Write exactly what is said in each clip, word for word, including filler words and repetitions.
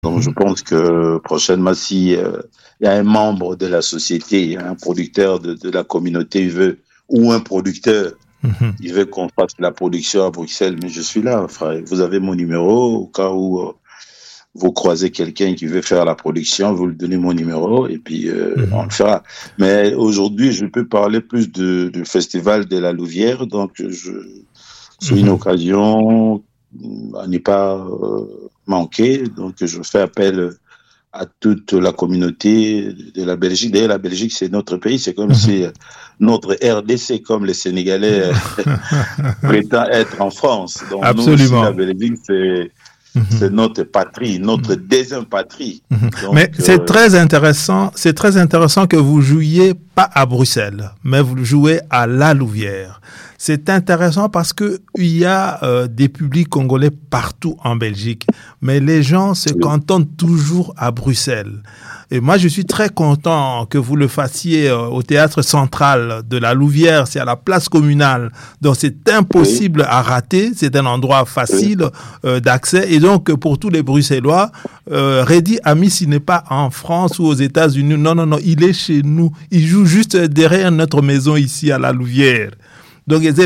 Donc, je pense que prochainement, si euh, il y a un membre de la société, un producteur de, de la communauté, il veut, ou un producteur, Mhm. il veut qu'on fasse la production à Bruxelles, mais je suis là, frère. Vous avez mon numéro au cas où euh, vous croisez quelqu'un qui veut faire la production, vous lui donnez mon numéro et puis euh, on le Mhm. fera. Mais aujourd'hui, je peux parler plus de, du festival de la Louvière, donc je, c'est une Mhm. occasion à ne pas euh, manquer. Donc, je fais appel à toute la communauté de la Belgique. D'ailleurs, la Belgique, c'est notre pays. C'est comme Mhm. si euh, notre R D C, comme les Sénégalais euh, prétendent être en France. Donc, nous aussi, la Absolument. Belgique, c'est, c'est Mhm. notre patrie, notre Mhm. deuxième patrie. Mhm. Mais Donc, c'est euh, très intéressant, c'est très intéressant que vous jouiez pas à Bruxelles, mais vous jouez à La Louvière. C'est intéressant parce que il y a euh, des publics congolais partout en Belgique, mais les gens se oui, cantonnent toujours à Bruxelles. Et moi, je suis très content que vous le fassiez euh, au théâtre central de la Louvière, c'est à la place communale. Donc, c'est oui, impossible à rater. C'est un endroit oui. facile euh, d'accès. Et donc, pour tous les Bruxellois, euh, Reddy Amis, il n'est pas en France ou aux États-Unis. Non, non, non, il est chez nous. Il joue juste derrière notre maison ici à la Louvière. Donc, il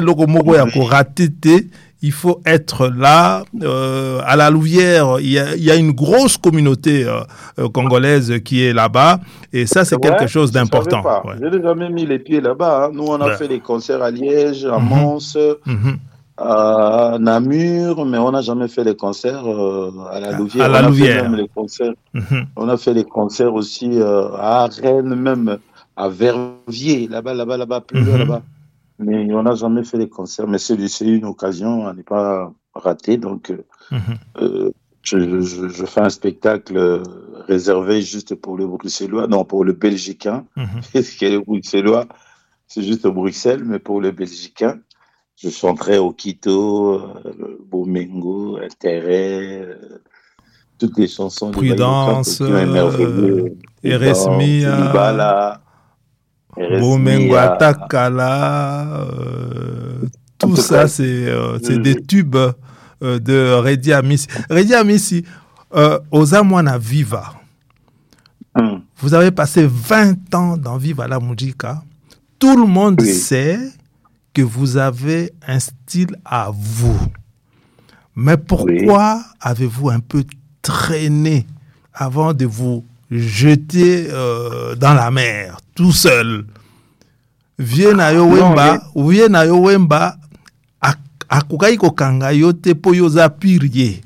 il faut être là. Euh, à la Louvière, il y a, il y a une grosse communauté euh, euh, congolaise qui est là-bas. Et ça, C'est c'est quelque vrai, chose je ne savais d'important. pas. Ouais. Je n'ai jamais mis les pieds là-bas, hein. Nous, on a Ouais. fait des concerts à Liège, à Mhm. Mons, Mhm. à Namur, mais on n'a jamais fait les concerts euh, à la À, à Louvière. la On a fait même Louvière. les concerts, Mhm. on a fait les concerts aussi euh, à Rennes, même à Verviers, là-bas, là-bas, là-bas, plus loin, Mhm. là-bas. Mais on n'a jamais fait les concerts. Mais c'est c'est une occasion à ne pas rater. Donc, euh, Mhm. euh, je, je, je fais un spectacle euh, réservé juste pour le Bruxellois, non, pour le Belgicain. Mhm. Parce que le Bruxellois, c'est juste Bruxelles, mais pour le Belgicain. Je chanterai au Quito, euh, Bomengo, Intérêt, euh, toutes les chansons de Baïdoka Prudence, qui ont émerveillé euh, dans Eresmia, Libala, Bomengo Eresmia. Atakala, euh, En tout tout ça, cas, c'est euh, c'est des je- tubes euh, de Reddy Amissi. Reddy Amissi, euh, Ozamwana Viva. hum, Vous avez passé vingt ans dans Viva la Musica. Tout le monde oui, sait que vous avez un style à vous. Mais oui. pourquoi avez-vous un peu traîné avant de vous jeter euh, dans la mer, tout seul? Vie na yo Non, il y a... wemba, vie na yo wemba, akukai kokanga yo te po yo zapirie.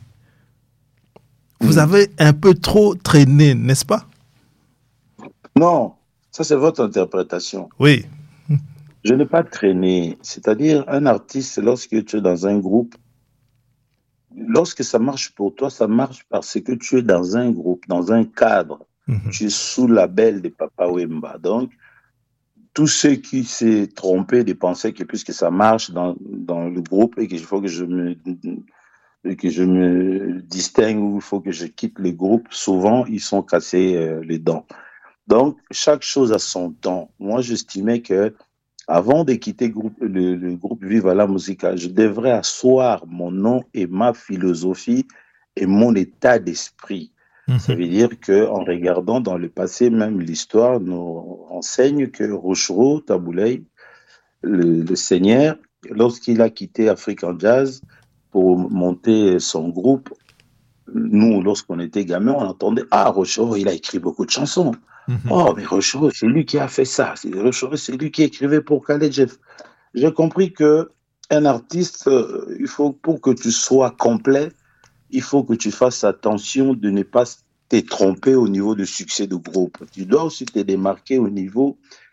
Vous hum. avez un peu trop traîné, n'est-ce pas? Non, ça c'est votre interprétation. Oui. Je n'ai pas traîné. C'est-à-dire, un artiste, lorsque tu es dans un groupe, lorsque ça marche pour toi, ça marche parce que tu es dans un groupe, dans un cadre. Mhm. Tu es sous label de Papa Wemba. Donc, tous ceux qui s'est trompé de penser que puisque ça marche dans, dans le groupe et qu'il faut que je me que je me distingue ou il faut que je quitte le groupe, souvent ils sont cassés euh, les dents. Donc chaque chose a son temps. Moi j'estimais que avant de quitter groupe, le, le groupe Viva la Musica, je devrais asseoir mon nom et ma philosophie et mon état d'esprit. Ça Mhm. veut dire qu'en regardant dans le passé, même l'histoire nous enseigne que Rochereau Taboulay, le, le Seigneur, lorsqu'il a quitté African Jazz pour monter son groupe, nous, lorsqu'on était gamins, on entendait Ah, Rochereau, il a écrit beaucoup de chansons. Mhm. Oh, mais Rochereau, c'est lui qui a fait ça. C'est, Rochereau, c'est lui qui écrivait pour Khaled Jeff. J'ai compris que un artiste, euh, il faut, pour que tu sois complet, il faut que tu fasses attention de ne pas te tromper au niveau du succès du groupe. Tu dois aussi te démarquer au niveau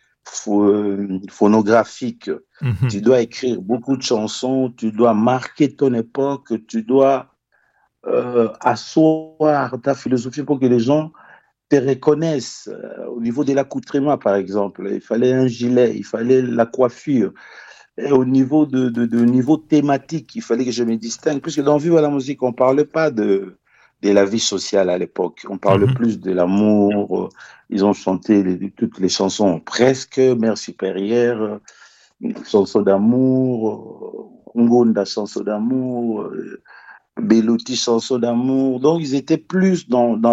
phonographique. Mhm. Tu dois écrire beaucoup de chansons, tu dois marquer ton époque, tu dois euh, asseoir ta philosophie pour que les gens te reconnaissent. Euh, au niveau de l'accoutrement, par exemple, il fallait un gilet, il fallait la coiffure. Et au niveau de, de, de niveau thématique, il fallait que je me distingue, puisque dans Vive la musique, on ne parlait pas de, de la vie sociale à l'époque, on parlait Mhm. plus de l'amour. Ils ont chanté les, toutes les chansons presque, Mère supérieure, chanson d'amour, Ngonda, chanson d'amour, Belotti, chanson d'amour. Donc, ils étaient plus dans, dans